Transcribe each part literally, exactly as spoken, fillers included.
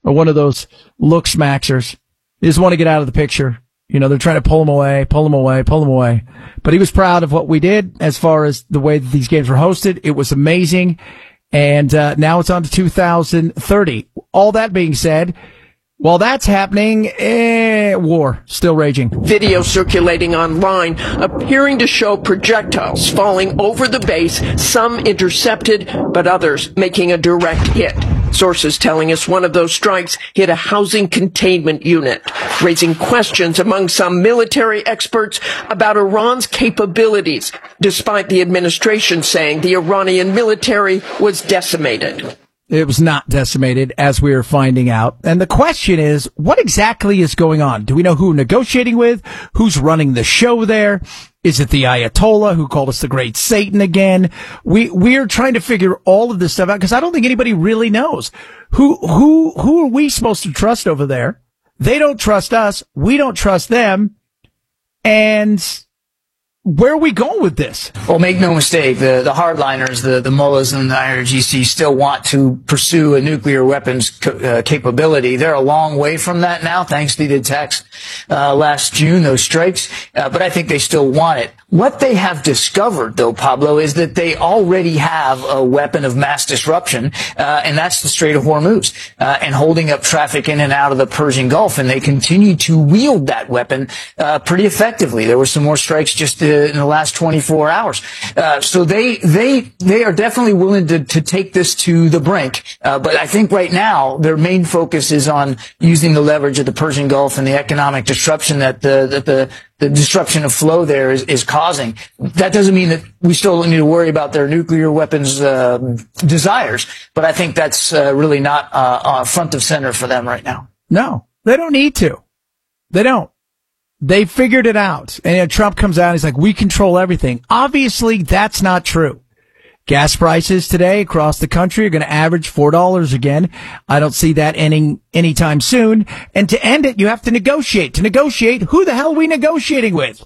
or one of those looks maxers. He just want to get out of the picture. You know, they're trying to pull him away, pull him away, pull him away. But he was proud of what we did as far as the way that these games were hosted. It was amazing. And uh, now it's on to two thousand thirty. All that being said, while that's happening, eh, war still raging. Video circulating online appearing to show projectiles falling over the base, some intercepted, but others making a direct hit. Sources telling us one of those strikes hit a housing containment unit, raising questions among some military experts about Iran's capabilities, despite the administration saying the Iranian military was decimated. It was not decimated, as we are finding out. And the question is, what exactly is going on? Do we know who we're negotiating with? Who's running the show there? Is it the Ayatollah who called us the Great Satan again? We, we're trying to figure all of this stuff out because I don't think anybody really knows. Who, who, who are we supposed to trust over there? They don't trust us. We don't trust them. And where are we going with this? Well, make no mistake, the, the hardliners, the, the mullahs and the I R G C still want to pursue a nuclear weapons co- uh, capability. They're a long way from that now, thanks to the attacks uh, last June, those strikes. Uh, but I think they still want it. What they have discovered, though, Pablo, is that they already have a weapon of mass disruption, uh, and that's the Strait of Hormuz, uh, and holding up traffic in and out of the Persian Gulf. And they continue to wield that weapon uh, pretty effectively. There were some more strikes just uh, in the last twenty-four hours. Uh, so they they they are definitely willing to, to take this to the brink. Uh, but I think right now their main focus is on using the leverage of the Persian Gulf and the economic disruption that the that the the disruption of flow there is, is causing. That doesn't mean that we still need to worry about their nuclear weapons uh, desires, but I think that's uh, really not uh, uh, front of center for them right now. No, they don't need to. They don't. They figured it out. And you know, Trump comes out and he's like, we control everything. Obviously, that's not true. Gas prices today across the country are going to average four dollars again. I don't see that ending anytime soon. And to end it, you have to negotiate. To negotiate, who the hell are we negotiating with?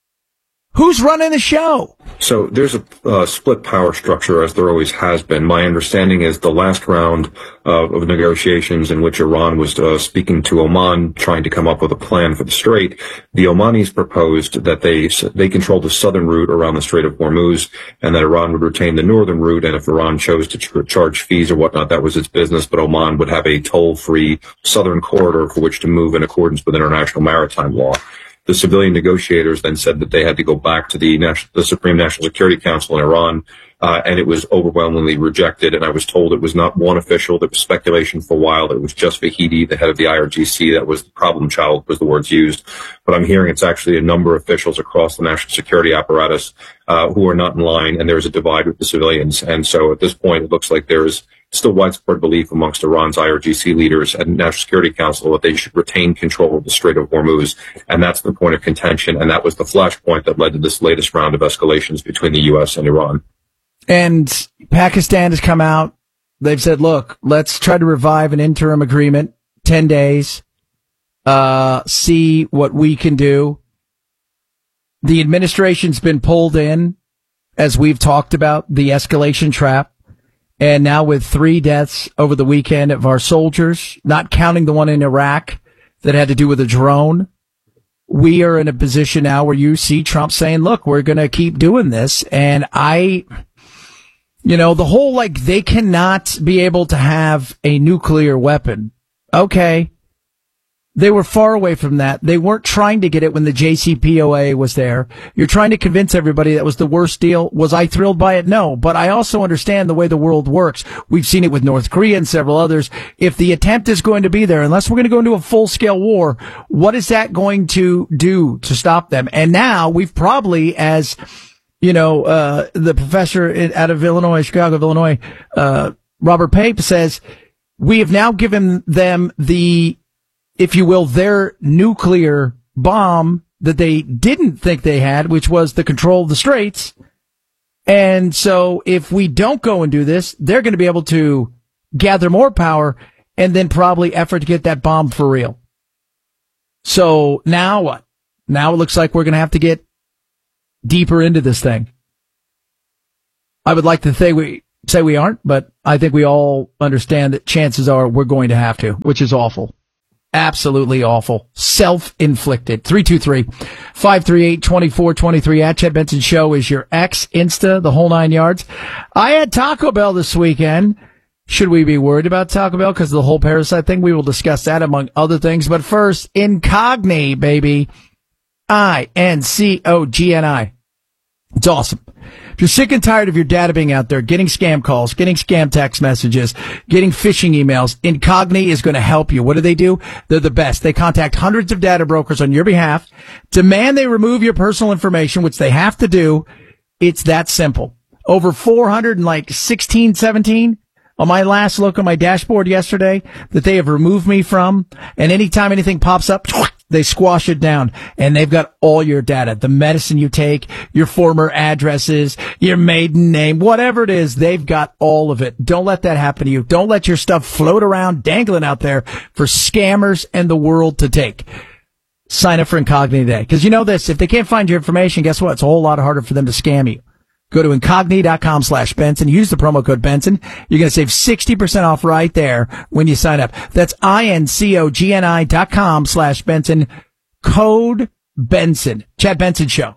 Who's running the show? So there's a uh, split power structure, as there always has been. My understanding is the last round uh, of negotiations in which Iran was uh, speaking to Oman, trying to come up with a plan for the Strait, the Omanis proposed that they they control the southern route around the Strait of Hormuz, and that Iran would retain the northern route, and if Iran chose to ch- charge fees or whatnot, that was its business, but Oman would have a toll-free southern corridor for which to move in accordance with international maritime law. The civilian negotiators then said that they had to go back to the, National, the Supreme National Security Council in Iran, uh, and it was overwhelmingly rejected. And I was told it was not one official. There was speculation for a while that it was just Vahidi, the head of the I R G C, that was the problem child, was the words used. But I'm hearing it's actually a number of officials across the national security apparatus uh, who are not in line, and there's a divide with the civilians. And so at this point, it looks like there is still widespread belief amongst Iran's I R G C leaders and National Security Council that they should retain control of the Strait of Hormuz. And that's the point of contention. And that was the flashpoint that led to this latest round of escalations between the U S and Iran. And Pakistan has come out. They've said, look, let's try to revive an interim agreement, ten days, uh, see what we can do. The administration's been pulled in, as we've talked about, the escalation trap. And now with three deaths over the weekend of our soldiers, not counting the one in Iraq that had to do with a drone, we are in a position now where you see Trump saying, look, we're going to keep doing this. And I, you know, the whole, like, they cannot be able to have a nuclear weapon. Okay. They were far away from that. They weren't trying to get it when the J C P O A was there. You're trying to convince everybody that was the worst deal. Was I thrilled by it? No. But I also understand the way the world works. We've seen it with North Korea and several others. If the attempt is going to be there, unless we're going to go into a full-scale war, what is that going to do to stop them? And now we've probably, as, you know, uh, the professor out of Illinois, Chicago, Illinois, uh, Robert Pape says, we have now given them the, if you will, their nuclear bomb that they didn't think they had, which was the control of the straits. And so if we don't go and do this, they're going to be able to gather more power and then probably effort to get that bomb for real. So now what? Now it looks like we're going to have to get deeper into this thing. I would like to think we, say we aren't, but I think we all understand that chances are we're going to have to, which is awful. Absolutely awful. Self-inflicted. three two three, five three eight, two four two three at Chad Benson Show is your X, Insta, the whole nine yards. I had Taco Bell this weekend. Should we be worried about Taco Bell because of the whole parasite thing? We will discuss that among other things. But first, Incogni, baby. I N C O G N I. It's awesome. If you're sick and tired of your data being out there, getting scam calls, getting scam text messages, getting phishing emails, Incogni is going to help you. What do they do? They're the best. They contact hundreds of data brokers on your behalf, demand they remove your personal information, which they have to do. It's that simple. Over four hundred and like sixteen, seventeen on my last look on my dashboard yesterday that they have removed me from. And anytime anything pops up, they squash it down, and they've got all your data, the medicine you take, your former addresses, your maiden name, whatever it is, they've got all of it. Don't let that happen to you. Don't let your stuff float around dangling out there for scammers and the world to take. Sign up for Incogni today. Because you know this, if they can't find your information, guess what? It's a whole lot harder for them to scam you. Go to Incogni.com slash Benson. Use the promo code Benson. You're going to save sixty percent off right there when you sign up. That's I-N-C-O-G-N-I dot com slash Benson. Code Benson. Chad Benson Show.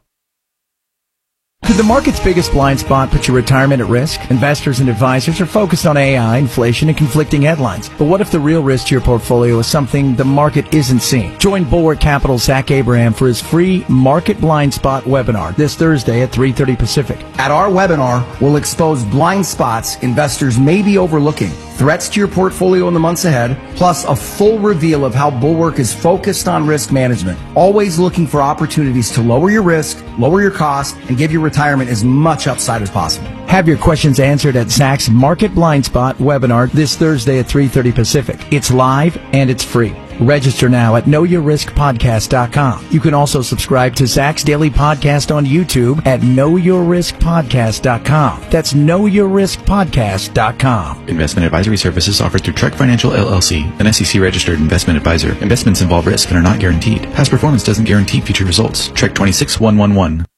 Could the market's biggest blind spot put your retirement at risk? Investors and advisors are focused on A I, inflation, and conflicting headlines. But what if the real risk to your portfolio is something the market isn't seeing? Join Bulwark Capital's Zach Abraham for his free Market Blind Spot webinar this Thursday at three thirty Pacific. At our webinar, we'll expose blind spots investors may be overlooking, threats to your portfolio in the months ahead, plus a full reveal of how Bulwark is focused on risk management, always looking for opportunities to lower your risk, lower your cost, and give your retirement as much upside as possible. Have your questions answered at Zach's Market Blind Spot webinar this Thursday at three thirty Pacific. It's live and it's free. Register now at know your risk podcast dot com. You can also subscribe to Zach's daily podcast on YouTube at know your risk podcast dot com. That's know your risk podcast dot com. Investment advisory services offered through Trek Financial L L C, an S E C-registered investment advisor. Investments involve risk and are not guaranteed. Past performance doesn't guarantee future results. Trek twenty-six one one one.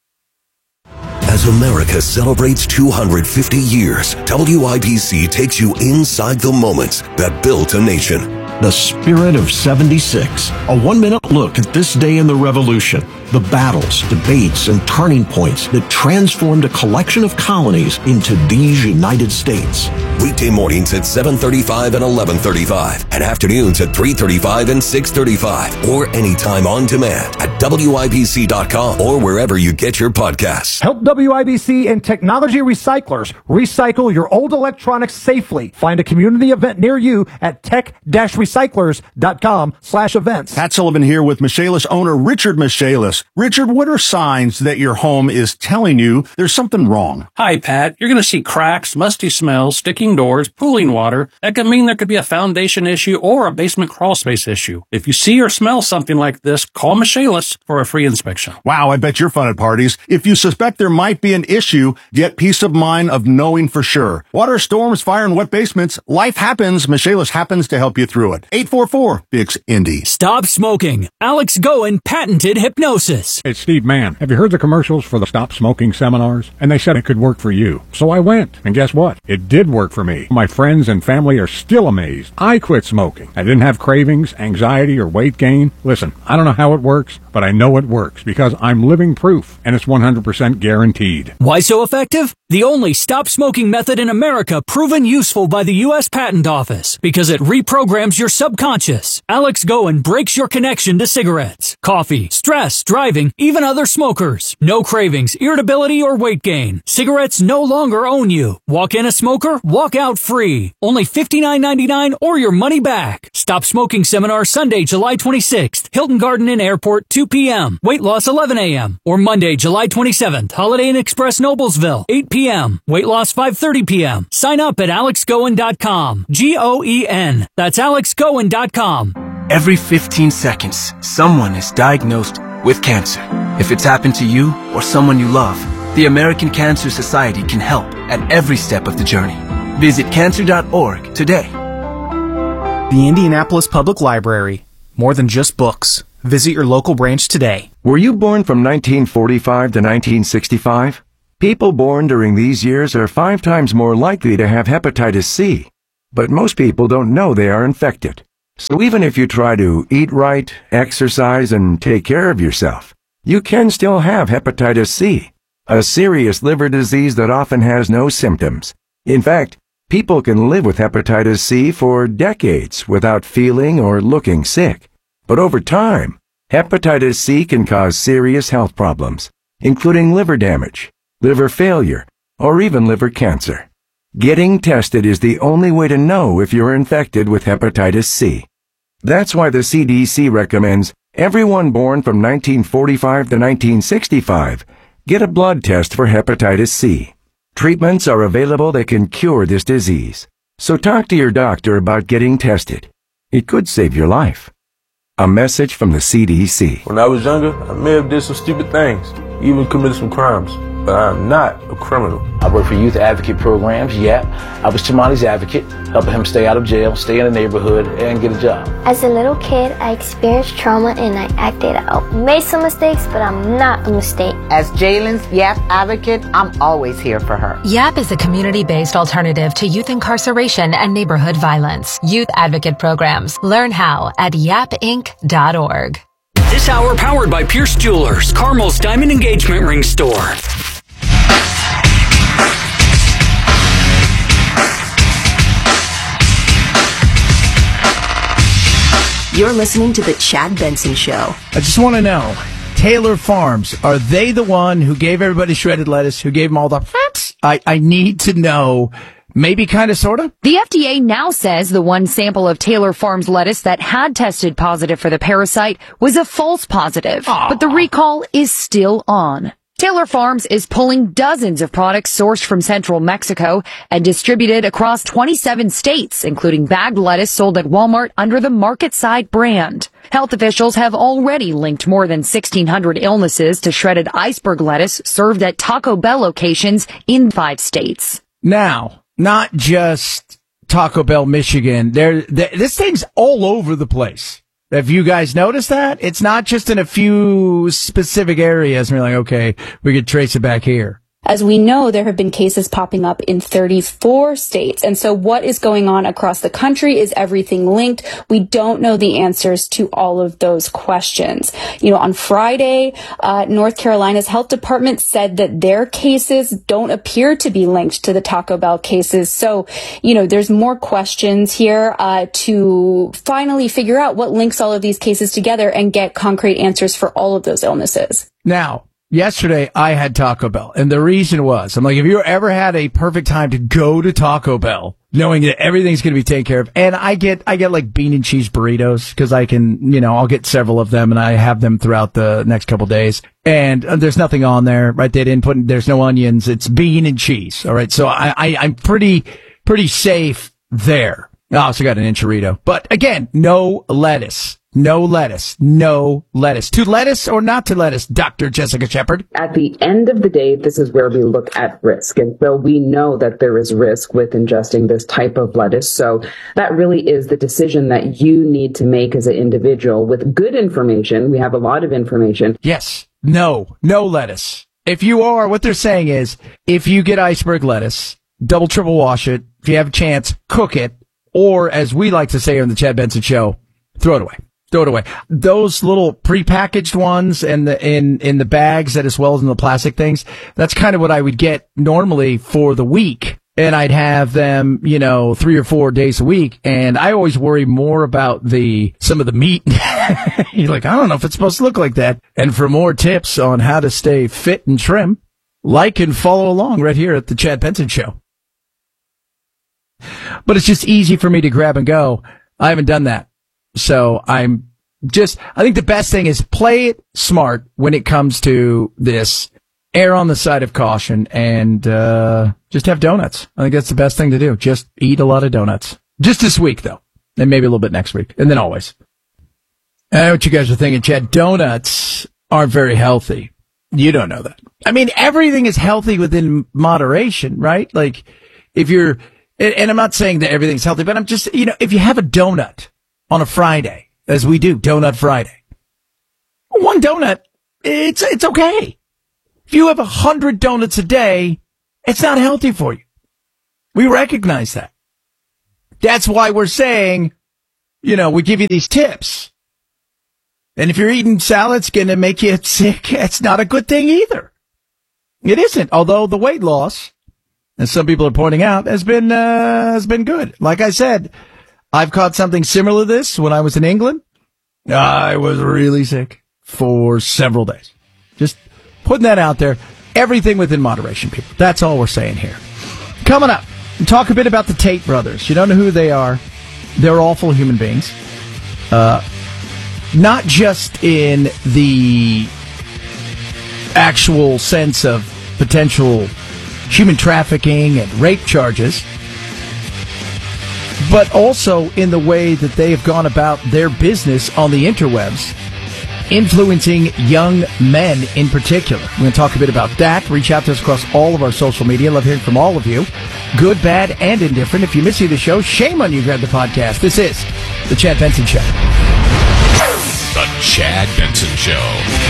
As America celebrates two hundred fifty years, W I B C takes you inside the moments that built a nation. The Spirit of seventy-six. A one-minute look at this day in the Revolution. The battles, debates, and turning points that transformed a collection of colonies into these United States. Weekday mornings at seven thirty-five and eleven thirty-five, and afternoons at three thirty-five and six thirty-five, or anytime on demand at W I B C dot com or wherever you get your podcasts. Help W I B C and technology recyclers recycle your old electronics safely. Find a community event near you at tech dash recyclers dot com slash events. Pat Sullivan here with Michaelis owner Richard Michaelis. Richard, what are signs that your home is telling you there's something wrong? Hi, Pat. You're going to see cracks, musty smells, sticking doors, pooling water. That could mean there could be a foundation issue or a basement crawl space issue. If you see or smell something like this, call Michaelis for a free inspection. Wow, I bet you're fun at parties. If you suspect there might be an issue, get peace of mind of knowing for sure. Water, storms, fire, and wet basements, life happens. Michaelis happens to help you through it. eight four four, B I X, Indy. Stop smoking. Alex Goen patented hypnosis. It's Steve Mann. Have you heard the commercials for the Stop Smoking seminars? And they said it could work for you. So I went. And guess what? It did work for me. My friends and family are still amazed. I quit smoking. I didn't have cravings, anxiety, or weight gain. Listen, I don't know how it works, but I know it works because I'm living proof, and it's one hundred percent guaranteed. Why so effective? The only stop smoking method in America proven useful by the U S Patent Office because it reprograms your subconscious. Alex Goen breaks your connection to cigarettes, coffee, stress, driving, even other smokers. No cravings, irritability, or weight gain. Cigarettes no longer own you. Walk in a smoker, walk out free. Only fifty-nine ninety-nine or your money back. Stop Smoking Seminar Sunday, July twenty-sixth. Hilton Garden Inn Airport, two p.m. Weight loss, eleven a.m. Or Monday, July twenty-seventh. Holiday Inn Express, Noblesville, eight p.m. Weight loss, five thirty p.m. Sign up at alex goen dot com. G O E N. That's alex goen dot com. Every fifteen seconds, someone is diagnosed with cancer. If it's happened to you or someone you love, the American Cancer Society can help at every step of the journey. Visit cancer dot org today. The Indianapolis Public Library. More than just books. Visit your local branch today. Were you born from nineteen forty-five to nineteen sixty-five? People born during these years are five times more likely to have hepatitis C, but most people don't know they are infected. So even if you try to eat right, exercise, and take care of yourself, you can still have hepatitis C, a serious liver disease that often has no symptoms. In fact, people can live with hepatitis C for decades without feeling or looking sick. But over time, hepatitis C can cause serious health problems, including liver damage, liver failure, or even liver cancer. Getting tested is the only way to know if you're infected with hepatitis C. That's why the C D C recommends everyone born from nineteen forty-five to nineteen sixty-five get a blood test for hepatitis C. Treatments are available that can cure this disease. So talk to your doctor about getting tested. It could save your life. A message from the C D C. When I was younger, I may have did some stupid things, even committed some crimes, but I am not a criminal. I work for youth advocate programs, yeah. I was Chamani's advocate, helping him stay out of jail, stay in the neighborhood, and get a job. As a little kid, I experienced trauma and I acted out. Made some mistakes, but I'm not a mistake. As Jalen's YAP advocate, I'm always here for her. YAP is a community-based alternative to youth incarceration and neighborhood violence. Youth advocate programs. Learn how at yap inc dot org. This hour powered by Pierce Jewelers, Carmel's Diamond Engagement Ring Store. You're listening to The Chad Benson Show. I just want to know, Taylor Farms, are they the one who gave everybody shredded lettuce, who gave them all the... I, I need to know, maybe kind of, sort of? The F D A now says the one sample of Taylor Farms lettuce that had tested positive for the parasite was a false positive, Aww. But the recall is still on. Taylor Farms is pulling dozens of products sourced from central Mexico and distributed across twenty-seven states, including bagged lettuce sold at Walmart under the Market Side brand. Health officials have already linked more than sixteen hundred illnesses to shredded iceberg lettuce served at Taco Bell locations in five states. Now, not just Taco Bell, Michigan. There, this thing's all over the place. Have you guys noticed that? It's not just in a few specific areas. And we're like, okay, we could trace it back here. As we know, there have been cases popping up in thirty-four states. And so what is going on across the country? Is everything linked? We don't know the answers to all of those questions. You know, on Friday, uh, North Carolina's health department said that their cases don't appear to be linked to the Taco Bell cases. So, you know, there's more questions here uh, to finally figure out what links all of these cases together and get concrete answers for all of those illnesses. Now, yesterday, I had Taco Bell, and the reason was, I'm like, have you ever had a perfect time to go to Taco Bell, knowing that everything's going to be taken care of? And I get, I get like bean and cheese burritos, because I can, you know, I'll get several of them, and I have them throughout the next couple days. And uh, there's nothing on there, right? They didn't put, there's no onions. It's bean and cheese. All right. So I, I I'm pretty, pretty safe there. I also got an enchilada, but again, no lettuce. No lettuce. No lettuce. To lettuce or not to lettuce, Doctor Jessica Shepard? At the end of the day, this is where we look at risk. And so we know that there is risk with ingesting this type of lettuce. So that really is the decision that you need to make as an individual with good information. We have a lot of information. Yes. No. No lettuce. If you are, what they're saying is, if you get iceberg lettuce, double, triple wash it. If you have a chance, cook it. Or, as we like to say on the Chad Benson Show, throw it away. Throw it away. Those little prepackaged ones and the, in, in the bags that as well as in the plastic things, that's kind of what I would get normally for the week. And I'd have them, you know, three or four days a week. And I always worry more about the, some of the meat. You're like, I don't know if it's supposed to look like that. And for more tips on how to stay fit and trim, like and follow along right here at the Chad Benson Show. But it's just easy for me to grab and go. I haven't done that. So I'm just, I think the best thing is play it smart when it comes to this. Err on the side of caution and, uh, just have donuts. I think that's the best thing to do. Just eat a lot of donuts. Just this week though. And maybe a little bit next week. And then always. I know what you guys are thinking, Chad. Donuts aren't very healthy. You don't know that. I mean, everything is healthy within moderation, right? Like if you're, and I'm not saying that everything's healthy, but I'm just, you know, if you have a donut on a Friday, as we do, Donut Friday. One donut, it's it's okay. If you have a hundred donuts a day, it's not healthy for you. We recognize that. That's why we're saying, you know, we give you these tips. And if you're eating salad, it's going to make you sick. It's not a good thing either. It isn't. Although the weight loss, as some people are pointing out, has been, uh, has been good. Like I said, I've caught something similar to this when I was in England. I was really sick for several days. Just putting that out there. Everything within moderation, people. That's all we're saying here. Coming up, we'll talk a bit about the Tate brothers. You don't know who they are. They're awful human beings. Uh, not just in the actual sense of potential human trafficking and rape charges, but also in the way that they have gone about their business on the interwebs, influencing young men in particular. We're going to talk a bit about that. Reach out to us across all of our social media. Love hearing from all of you. Good, bad, and indifferent. If you miss the show, shame on you. Grab the podcast. This is The Chad Benson Show. The Chad Benson Show.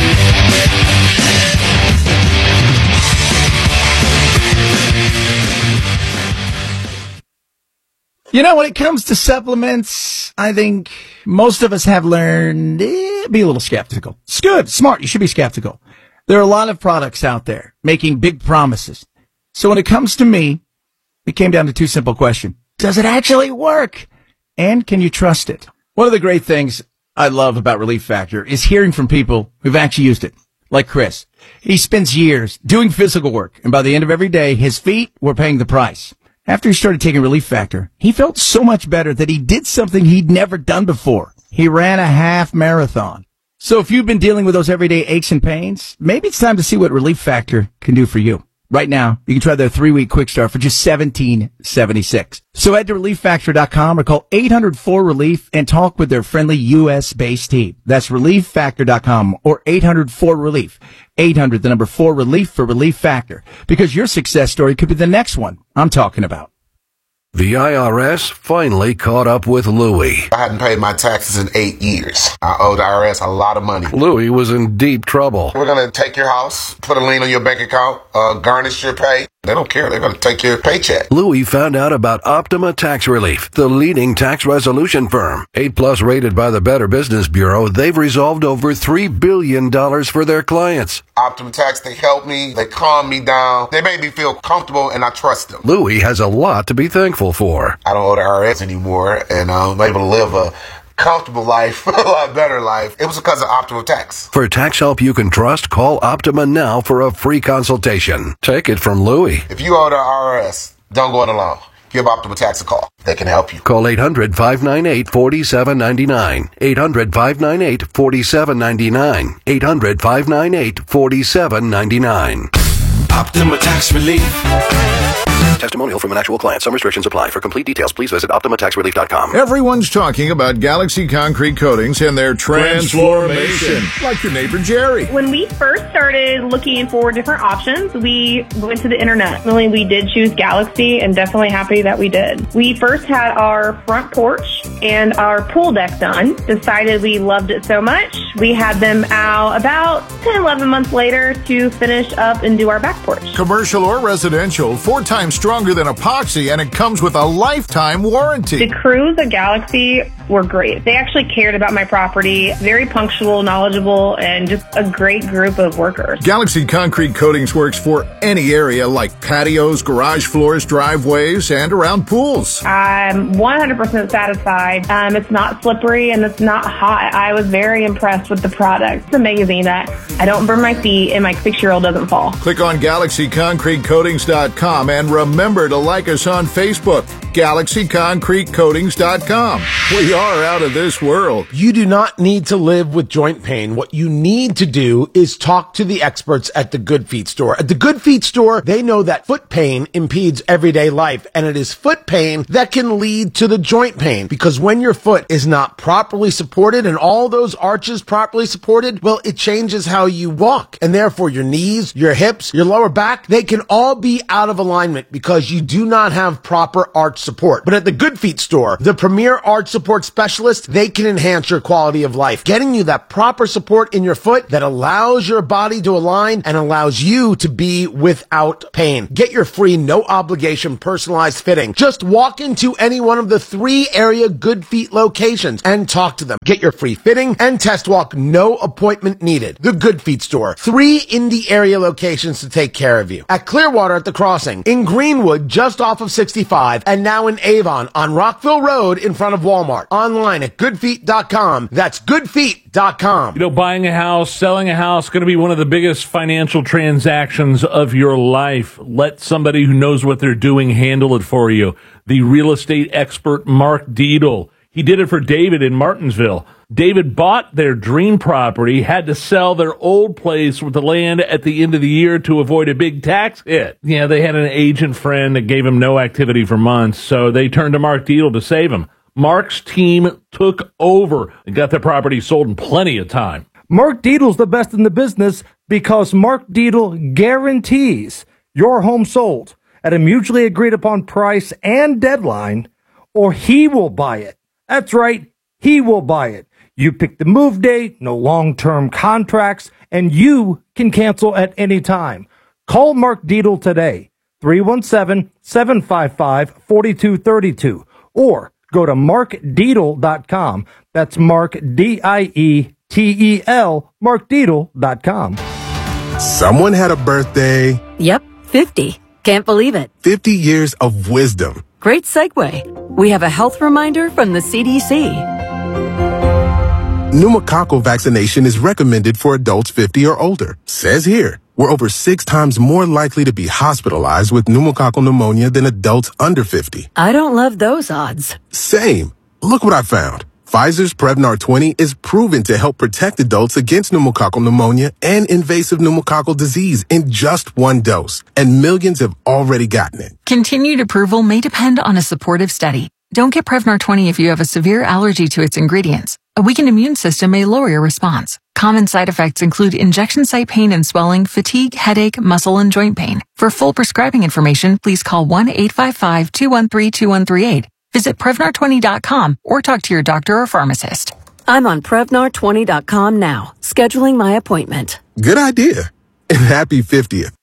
You know, when it comes to supplements, I think most of us have learned, eh, be a little skeptical. It's good, smart, you should be skeptical. There are a lot of products out there making big promises. So when it comes to me, it came down to two simple questions. Does it actually work? And can you trust it? One of the great things I love about Relief Factor is hearing from people who've actually used it, like Chris. He spends years doing physical work, and by the end of every day, his feet were paying the price. After he started taking Relief Factor, he felt so much better that he did something he'd never done before. He ran a half marathon. So if you've been dealing with those everyday aches and pains, maybe it's time to see what Relief Factor can do for you. Right now, you can try their three-week quick start for just seventeen seventy-six. So head to relief factor dot com or call eight hundred four relief and talk with their friendly U S-based team. That's relief factor dot com or eight hundred four relief. eight hundred, the number four, relief for Relief Factor. Because your success story could be the next one I'm talking about. The I R S finally caught up with Louie. I hadn't paid my taxes in eight years. I owed the I R S a lot of money. Louie was in deep trouble. We're going to take your house, put a lien on your bank account, uh, garnish your pay. They don't care. They're going to take your paycheck. Louie found out about Optima Tax Relief, the leading tax resolution firm. eight plus rated by the Better Business Bureau, they've resolved over three billion dollars for their clients. Optima Tax, they help me. They calm me down. They made me feel comfortable, and I trust them. Louie has a lot to be thankful for. I don't owe the I R S anymore, and I'm able to live a comfortable life, a lot better life. It was because of Optima Tax. For tax help you can trust, call Optima now for a free consultation. Take it from Louie. If you owe the I R S, don't go it alone. Give Optima Tax a call. They can help you. Call eight hundred, five nine eight, four seven nine nine. eight hundred, five nine eight, four seven nine nine. eight hundred, five nine eight, four seven nine nine. Optima Tax Relief. Testimonial from an actual client. Some restrictions apply. For complete details, please visit optima tax relief dot com. Everyone's talking about Galaxy Concrete Coatings and their transformation. Like your neighbor Jerry. When we first started looking for different options, we went to the internet. Really, we did choose Galaxy, and definitely happy that we did. We first had our front porch and our pool deck done. Decided we loved it so much, we had them out about ten, eleven months later to finish up and do our back porch. Commercial or residential, four times stronger than epoxy, and it comes with a lifetime warranty. The crews at Galaxy were great. They actually cared about my property, very punctual, knowledgeable, and just a great group of workers. Galaxy Concrete Coatings works for any area like patios, garage floors, driveways, and around pools. I'm one hundred percent satisfied. Um, it's not slippery and it's not hot. I was very impressed with the product. It's amazing that I don't burn my feet and my six-year-old doesn't fall. Click on galaxy concrete coatings dot com and remember to like us on Facebook, galaxy concrete coatings dot com. We are out of this world. You do not need to live with joint pain. What you need to do is talk to the experts at the Good Feet store. At the Good Feet store, they know that foot pain impedes everyday life, and it is foot pain that can lead to the joint pain, because when your foot is not properly supported and all those arches properly supported, well, it changes how you walk, and therefore your knees, your hips, your lower back, they can all be out of alignment because you do not have proper arch arch support. But at the Good Feet store, the premier arch support specialist, they can enhance your quality of life, getting you that proper support in your foot that allows your body to align and allows you to be without pain. Get your free, no obligation, personalized fitting. Just walk into any one of the three area Good Feet locations and talk to them. Get your free fitting and test walk, no appointment needed. The Good Feet store, three Indy area locations to take care of you. At Clearwater at the Crossing, in Greenwood just off of sixty-five, and now in Avon on Rockville Road in front of Walmart. Online at good feet dot com. That's good feet dot com. You know, buying a house, selling a house, going to be one of the biggest financial transactions of your life. Let somebody who knows what they're doing handle it for you. The real estate expert, Mark Dietl. He did it for David in Martinsville. David bought their dream property, had to sell their old place with the land at the end of the year to avoid a big tax hit. Yeah, they had an agent friend that gave him no activity for months, so they turned to Mark Dietl to save him. Mark's team took over and got their property sold in plenty of time. Mark Dietl's the best in the business because Mark Dietl guarantees your home sold at a mutually agreed upon price and deadline, or he will buy it. That's right, he will buy it. You pick the move date, no long-term contracts, and you can cancel at any time. Call Mark Dietl today, three one seven, seven five five, four two three two, or go to mark dietl dot com. That's Mark, D I E T E L, mark dietl dot com. Someone had a birthday. Yep, fifty. Can't believe it. fifty years of wisdom. Great segue. We have a health reminder from the C D C. Pneumococcal vaccination is recommended for adults fifty or older. Says here, we're over six times more likely to be hospitalized with pneumococcal pneumonia than adults under fifty. I don't love those odds. Same. Look what I found. Pfizer's Prevnar twenty is proven to help protect adults against pneumococcal pneumonia and invasive pneumococcal disease in just one dose. And millions have already gotten it. Continued approval may depend on a supportive study. Don't get Prevnar twenty if you have a severe allergy to its ingredients. A weakened immune system may lower your response. Common side effects include injection site pain and swelling, fatigue, headache, muscle, and joint pain. For full prescribing information, please call one eight five five, two one three, two one three eight. Visit Prevnar twenty dot com or talk to your doctor or pharmacist. I'm on Prevnar twenty dot com now, scheduling my appointment. Good idea. And happy fiftieth.